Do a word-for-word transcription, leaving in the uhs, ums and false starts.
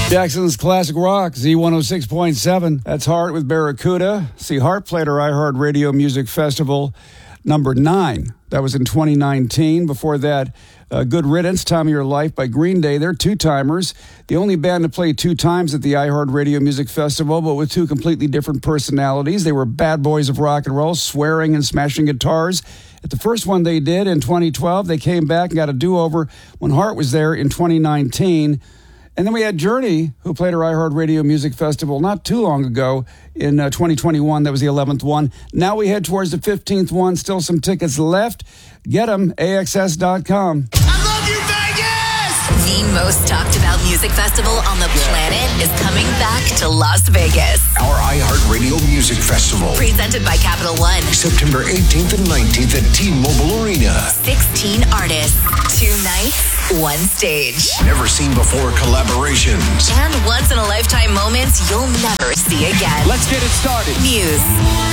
Jackson's Classic Rock, Z one oh six point seven. That's Heart with Barracuda. See, Heart played our iHeartRadio Music Festival number nine. That was in twenty nineteen. Before that, uh, Good Riddance, Time of Your Life by Green Day. They're two-timers. The only band to play two times at the iHeartRadio Music Festival, but with two completely different personalities. They were bad boys of rock and roll, swearing and smashing guitars. At the first one they did in twenty twelve, they came back and got a do-over when Heart was there in twenty nineteen. And then we had Journey, who played our iHeartRadio Music Festival not too long ago in uh, twenty twenty-one. That was the eleventh one. Now we head towards the fifteenth one. Still some tickets left. Get them, A X S dot com. I love you, Vegas! The most talked about music festival on the planet is coming back to Las Vegas. Our iHeartRadio Music Festival. Presented by Capital One. September eighteenth and nineteenth at T-Mobile Arena. sixteen artists, two nights, one stage. Never seen before collaborations. And once-in-a-lifetime moments you'll never see again. Let's get it started. Muse,